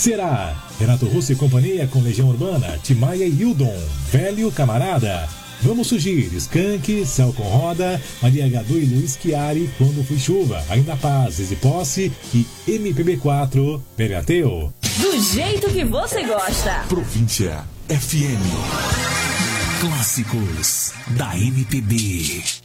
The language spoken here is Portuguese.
Será Renato Russo e companhia com Legião Urbana, Timaya e Hildon, Velho Camarada. Vamos surgir, Skank, Céu com Roda, Maria Gadu e Luiz Chiari, Quando Fui Chuva, Ainda Paz, Easy Posse e MPB4, Pegateu. Do jeito que você gosta. Província FM. Clássicos da MPB.